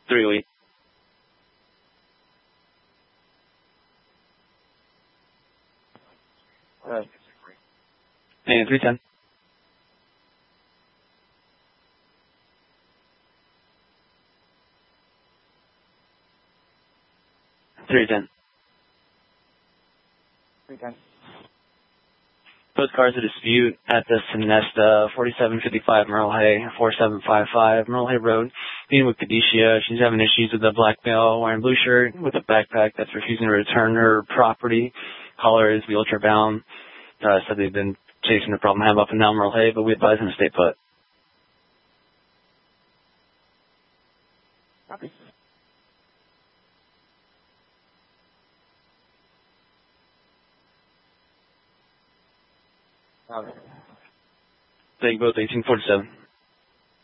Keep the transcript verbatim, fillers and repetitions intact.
Three week. Right. And three ten. Three ten. Three ten. Both cars a dispute at the Sonesta, forty-seven fifty-five Merle Hay, four seven five five Merle Hay Road. Meeting with Kadisha. She's having issues with the black male wearing blue shirt with a backpack that's refusing to return her property. Caller is wheelchair bound. Uh, said they've been chasing the problem have up and down Merle Hay, but we advise them to stay put. Copy. Okay. Thank you both, eighteen forty-seven.